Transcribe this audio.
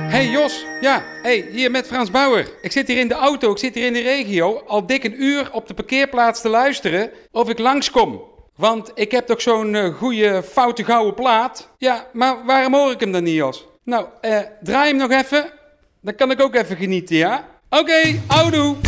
Hey Jos, ja, hier met Frans Bauer. Ik zit hier in de auto, ik zit hier in de regio, al dik een uur op de parkeerplaats te luisteren of ik langskom. Want ik heb toch zo'n goede foute gouden plaat. Ja, maar waarom hoor ik hem dan niet, Jos? Nou, draai hem nog even, dan kan ik ook even genieten, ja? Oké, houdoe!